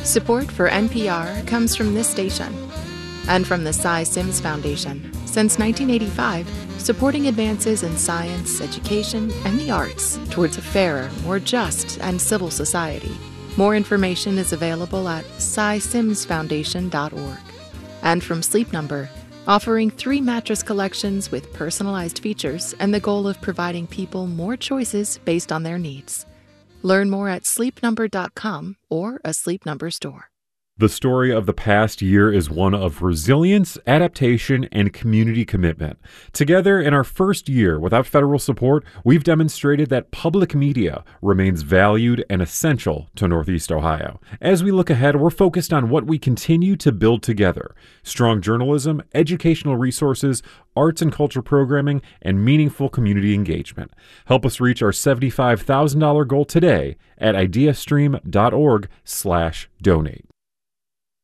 Support for NPR comes from this station and from the Cy Sims Foundation. Since 1985, supporting advances in science, education, and the arts towards a fairer, more just, and civil society. More information is available at cysimsfoundation.org. And from Sleep Number, offering 3 mattress collections with personalized features and the goal of providing people more choices based on their needs. Learn more at sleepnumber.com or a Sleep Number store. The story of the past year is one of resilience, adaptation, and community commitment. Together, in our first year without federal support, we've demonstrated that public media remains valued and essential to Northeast Ohio. As we look ahead, we're focused on what we continue to build together: strong journalism, educational resources, arts and culture programming, and meaningful community engagement. Help us reach our $75,000 goal today at ideastream.org/donate.